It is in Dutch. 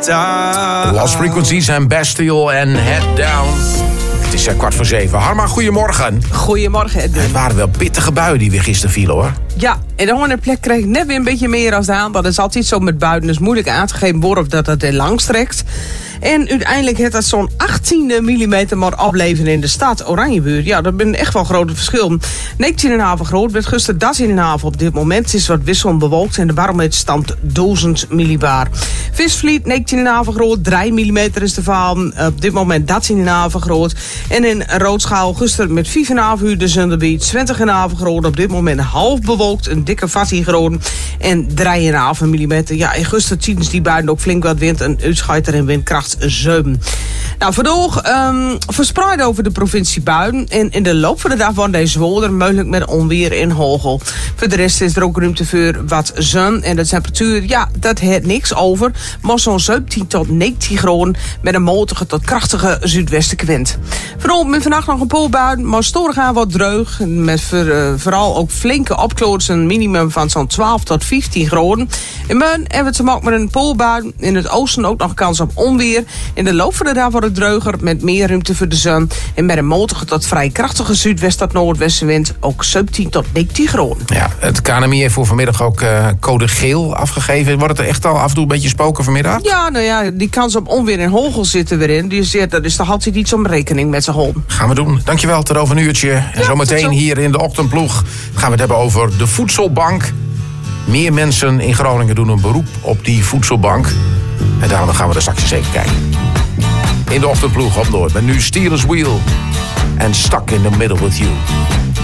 down. Lost Frequencies en Bastille en Head Down. Het is 6:15. Harma, goedemorgen. Goedemorgen, Edwin. Het waren wel pittige buien die weer gisteren vielen, hoor. Ja, en de andere plek kreeg ik net weer een beetje meer als de aan. Dat is altijd zo met buien. Dus moeilijk aan te geven of dat het er lang strekt. En uiteindelijk heeft dat zo'n 18 mm maar opleveren in de stad Oranjebuurt. Ja, dat zijn echt wel grote verschillen. 19,5 groot, met gisteren das in een haven op dit moment. Het is wat wisselend bewolkt en de barometer stamt 1000 millibar. Visvliet, 19,5 groot, 3 mm is te varen. Op dit moment dat in een haven groot. En in Roodschaal gisteren met 5,5 uur de Zunderbiet. 20,5 groot, op dit moment half bewolkt. Een dikke 14 groot en 3,5 mm. Ja, in gisteren zien die buiten ook flink wat wind. En uitschuiter en windkracht 7. Nou, vandaag verspreid over de provincie buien. En in de loop van de dag wordt deze zwoerder, mogelijk met onweer en hagel. Voor de rest is er ook ruimte voor wat zon. En de temperatuur, ja, dat heeft niks over. Maar zo'n 17 tot 19 graden met een matige tot krachtige zuidwestenwind. Vanavond met vannacht nog een poolbuien, maar storig aan wat dreug. Met vooral ook flinke opklaringen, een minimum van zo'n 12 tot 15 graden. In Meun hebben we te maken met een poolbui. In het oosten ook nog kans op onweer. In de loop van de dag wordt het dreuger met meer ruimte voor de zon. En met een matige tot vrij krachtige zuidwest- tot noordwestenwind ook 17 tot 19 graden. Ja, het KNMI heeft voor vanmiddag ook code geel afgegeven. Wordt het er echt al af en toe een beetje spoken vanmiddag? Ja, nou ja, die kans op onweer en hagel zitten weer in. Dat is toch altijd iets om rekening met te houden. Gaan we doen. Dankjewel, tot over een uurtje. En Ja, zometeen hier in de ochtendploeg gaan we het hebben over de voedselbank. Meer mensen in Groningen doen een beroep op die voedselbank. En daarom gaan we er straks eens even kijken. In de ochtendploeg op Noord. Met nu Steelers Wheel en Stuck in the Middle with You.